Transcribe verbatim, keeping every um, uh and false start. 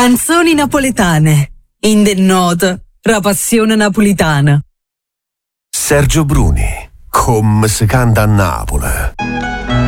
Canzoni napoletane. In the note, la passione napolitana. Sergio Bruni, come si canta a Napoli.